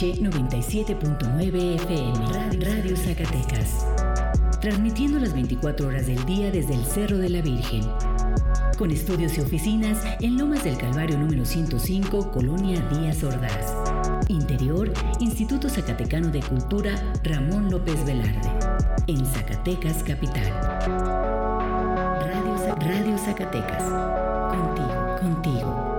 97.9 FM, Radio Zacatecas. Transmitiendo las 24 horas del día desde el Cerro de la Virgen. Con estudios y oficinas en Lomas del Calvario número 105, Colonia Díaz Ordaz. Interior, Instituto Zacatecano de Cultura Ramón López Velarde. En Zacatecas, capital. Radio Zacatecas. Contigo.